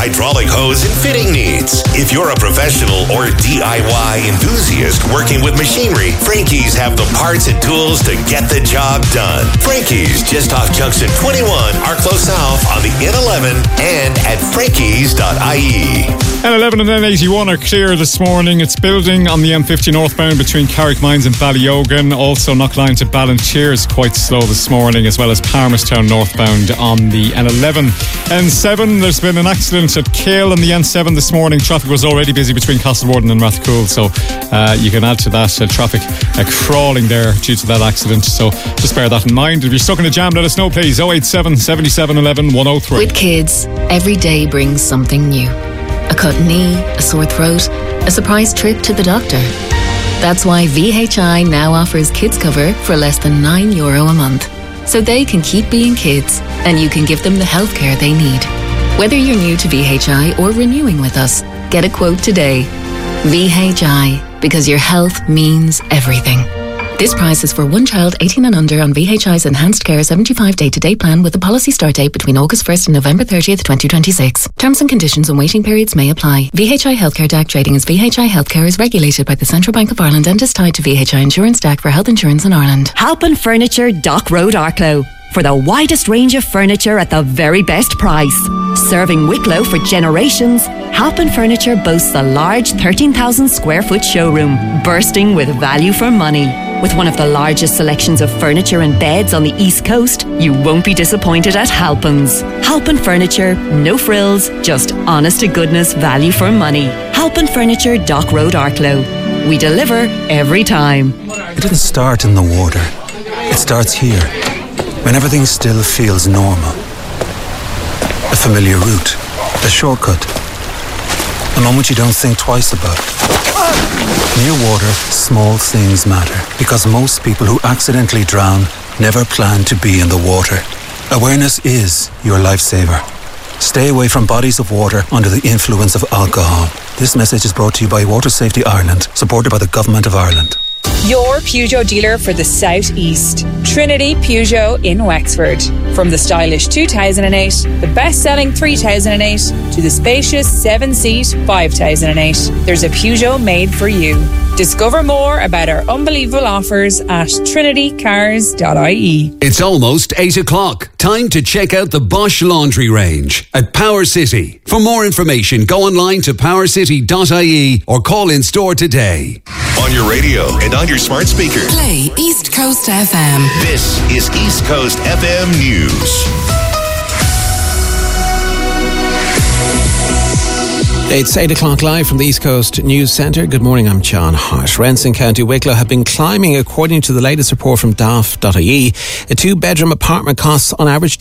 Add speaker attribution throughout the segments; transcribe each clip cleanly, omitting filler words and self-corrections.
Speaker 1: hydraulic hose and fitting needs. If you're a professional or DIY enthusiast working with machinery, Frankie's have the parts and tools to get the job done. Frankie's, just off Junction 21, Arklow South on the N11 and at frankies.ie.
Speaker 2: N11 and N81 are clear this morning. It's building on the M50 northbound between Carrickmines and Ballyogan. Also, Knockline to Ballinteer is quite slow this morning, as well as Palmerstown northbound on the N11. N7, there's been an accident at Cale on the N7 this morning. Traffic was already busy between Castlewarden and Rathcoole, so you can add to that traffic crawling there due to that accident. So just bear that in mind. If you're stuck in a jam, let us know, please. 087 77 11 103.
Speaker 3: With kids, every day brings something new. A cut knee, a sore throat, a surprise trip to the doctor. That's why VHI now offers kids cover for less than €9 a month. So they can keep being kids and you can give them the healthcare they need. Whether you're new to VHI or renewing with us, get a quote today. VHI, because your health means everything. This price is for one child 18 and under on VHI's Enhanced Care 75 day-to-day plan with a policy start date between August 1st and November 30th, 2026. Terms and conditions and waiting periods may apply. VHI Healthcare DAC trading as VHI Healthcare is regulated by the Central Bank of Ireland and is tied to VHI Insurance DAC for health insurance in Ireland.
Speaker 4: Halpin Furniture, Dock Road, Arklow. For the widest range of furniture at the very best price. Serving Wicklow for generations, Halpin Furniture boasts a large 13,000 square foot showroom, bursting with value for money. With one of the largest selections of furniture and beds on the East Coast, you won't be disappointed at Halpin's. Halpin Furniture, no frills, just honest to goodness value for money. Halpin Furniture, Dock Road, Arklow. We deliver every time.
Speaker 5: It didn't start in the water. It starts here, when everything still feels normal. A familiar route, a shortcut, a moment you don't think twice about. Near water, small things matter, because most people who accidentally drown never plan to be in the water. Awareness is your lifesaver. Stay away from bodies of water under the influence of alcohol. This message is brought to you by Water Safety Ireland, supported by the Government of Ireland.
Speaker 6: Your Peugeot dealer for the South East. Trinity Peugeot in Wexford. From the stylish 2008, the best-selling 3008, to the spacious 7-seat 5008, there's a Peugeot made for you. Discover more about our unbelievable offers at trinitycars.ie.
Speaker 7: It's almost 8 o'clock. Time to check out the Bosch laundry range at Power City. For more information, go online to powercity.ie or call in store today.
Speaker 1: On your radio and on your smart speaker.
Speaker 8: Play East Coast FM.
Speaker 1: This is East Coast FM News.
Speaker 9: It's 8 o'clock live from the East Coast News Centre. Good morning, I'm John Hart. Rents in County Wicklow have been climbing according to the latest report from Daft.ie. A two-bedroom apartment costs on average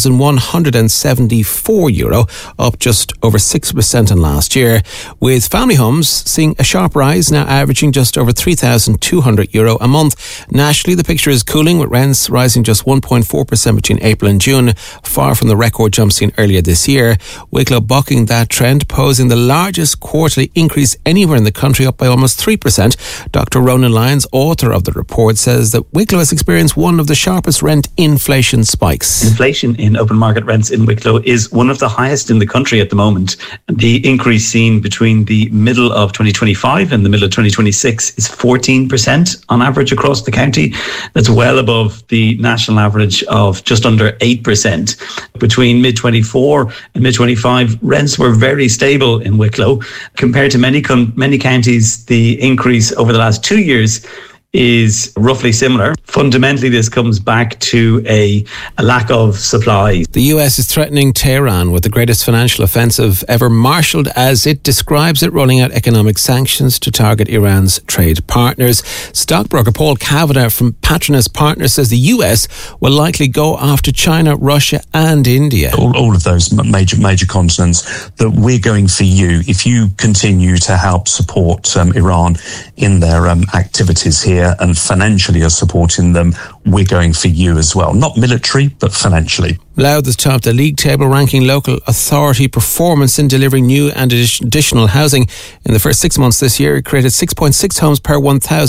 Speaker 9: €2,174, up just over 6% in last year, with family homes seeing a sharp rise, now averaging just over €3,200 a month. Nationally, the picture is cooling, with rents rising just 1.4% between April and June, far from the record jump seen earlier this year. Wicklow bucking that trend, posing the largest quarterly increase anywhere in the country, up by almost 3%. Dr. Ronan Lyons, author of the report, says that Wicklow has experienced one of the sharpest rent inflation spikes.
Speaker 10: Inflation in open market rents in Wicklow is one of the highest in the country at the moment. The increase seen between the middle of 2025 and the middle of 2026 is 14% on average across the county. That's well above the national average of just under 8%. Between mid-24 and mid-25, rents were very stable in Wicklow. Compared to many counties, the increase over the last 2 years is roughly similar. Fundamentally, this comes back to a lack of supply.
Speaker 9: The US is threatening Tehran with the greatest financial offensive ever marshalled, as it describes it, rolling out economic sanctions to target Iran's trade partners. Stockbroker Paul Kavanagh from Patronus Partners says the US will likely go after China, Russia and India.
Speaker 11: All of those major continents, that we're going for you. If you continue to help support Iran in their activities here, and financially are supporting them, we're going for you as well. Not military, but financially.
Speaker 9: Louth has topped the league table, ranking local authority performance in delivering new and additional housing. In the first 6 months this year, it created 6.6 homes per 1,000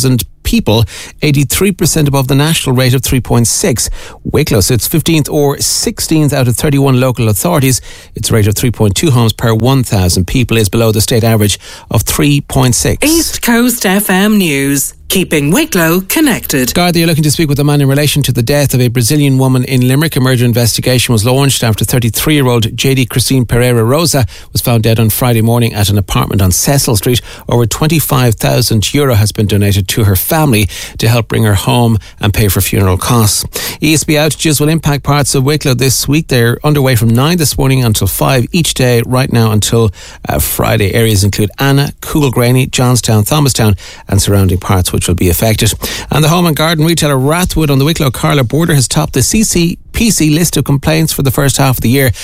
Speaker 9: people, 83% above the national rate of 3.6. Wicklow sits 15th or 16th out of 31 local authorities. Its rate of 3.2 homes per 1,000 people is below the state average of 3.6.
Speaker 8: East Coast FM News. Keeping Wicklow connected.
Speaker 9: Garda, you're looking to speak with a man in relation to the death of a Brazilian woman in Limerick. A murder investigation was launched after 33-year-old JD Christine Pereira Rosa was found dead on Friday morning at an apartment on Cecil Street. Over €25,000 has been donated to her family to help bring her home and pay for funeral costs. ESB outages will impact parts of Wicklow this week. They're underway from 9 this morning until 5 each day right now until Friday. Areas include Anna, Coolgraney, Johnstown, Thomastown and surrounding parts which will be affected. And the home and garden retailer Rathwood on the Wicklow-Carlow border has topped the CCPC list of complaints for the first half of the year.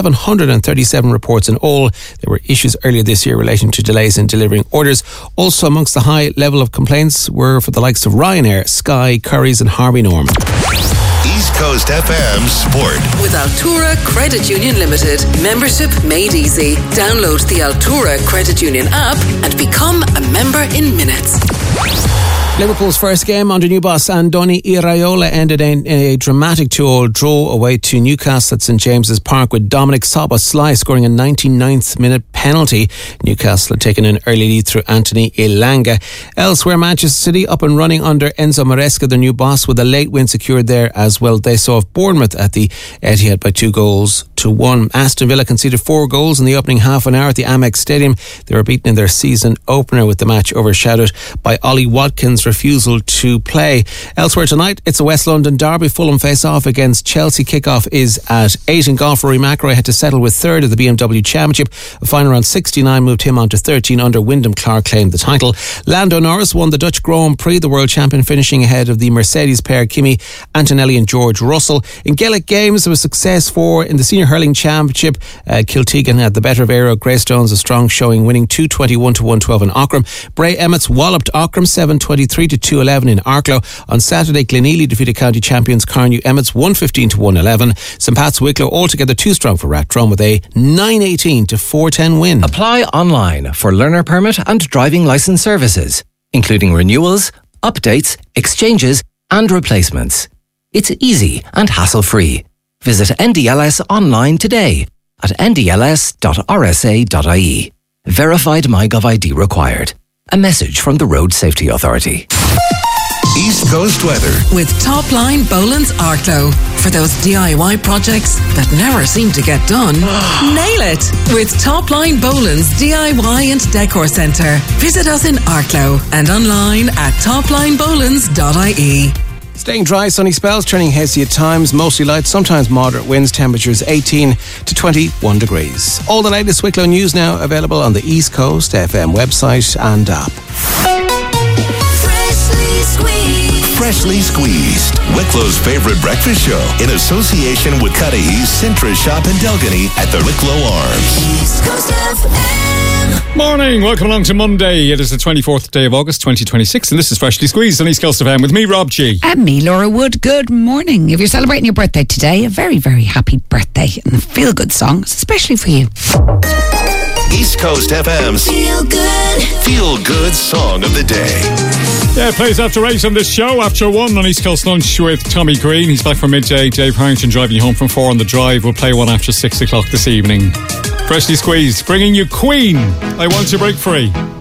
Speaker 9: 737 reports in all. There were issues earlier this year relating to delays in delivering orders. Also amongst the high level of complaints were for the likes of Ryanair, Sky, Currys and Harvey Norm.
Speaker 1: East Coast FM Sport.
Speaker 8: With Altura Credit Union Limited. Membership made easy. Download the Altura Credit Union app and become a member in minutes.
Speaker 9: Liverpool's first game under new boss Andoni Iraola ended in a dramatic 2-2 draw away to Newcastle at St James's Park with Dominic Szoboszlai scoring a 99th minute penalty. Newcastle had taken an early lead through Anthony Elanga. Elsewhere, Manchester City up and running under Enzo Maresca, their new boss, with a late win secured there as well. They saw Bournemouth at the Etihad by 2-1. Aston Villa conceded 4 goals in the opening half an hour at the Amex Stadium. They were beaten in their season opener with the match overshadowed by Ollie Watkins' refusal to play. Elsewhere tonight, it's a West London derby. Fulham face off against Chelsea. Kickoff is at 8 in golf. Rory McIlroy had to settle with third of the BMW Championship. A final round 69 moved him on to 13 under. Wyndham Clark claimed the title. Lando Norris won the Dutch Grand Prix, the world champion, finishing ahead of the Mercedes pair Kimi Antonelli and George Russell. In Gaelic games, there was success in the Senior Hurling Championship. Kiltegan had the better of Aero. Greystones a strong showing, winning 221 to 112 in Auckram. Bray Emmets walloped Auckram 723 to 211 in Arklow. On Saturday, Glenealy defeated county champions Carnew Emmets 115 to 111. St Pat's Wicklow altogether too strong for Rathdrum with a 918 to 410 win.
Speaker 12: Apply online for learner permit and driving licence services, including renewals, updates, exchanges and replacements. It's easy and hassle-free. Visit NDLS online today at ndls.rsa.ie. Verified MyGov ID required. A message from the Road Safety Authority.
Speaker 1: East Coast weather.
Speaker 8: With Topline Boland's Arklow. For those DIY projects that never seem to get done. Nail it with Topline Boland's DIY and Decor Centre. Visit us in Arklow and online at toplinebolands.ie.
Speaker 9: Staying dry, sunny spells, turning hazy at times, mostly light, sometimes moderate winds, temperatures 18 to 21 degrees. All the latest Wicklow news now available on the East Coast FM website and app.
Speaker 1: Freshly Squeezed, Wicklow's favorite breakfast show in association with Cudahy's Sintra Shop in Delgany at the Wicklow Arms. East Coast FM.
Speaker 2: Morning, welcome along to Monday. It is the 24th day of August 2026 and this is Freshly Squeezed on East Coast FM with me, Rob G.
Speaker 13: And me, Laura Wood. Good morning. If you're celebrating your birthday today, a very, very happy birthday and a feel-good song, especially for you.
Speaker 1: East Coast FM's Feel Good Song of the Day.
Speaker 2: Yeah, it plays after 8 on this show. After 1 on East Coast Lunch with Tommy Green. He's back for midday. Dave Harrington driving you home from 4 on the drive. We'll play one after 6 o'clock this evening. Freshly Squeezed, bringing you Queen. I Want to Break Free.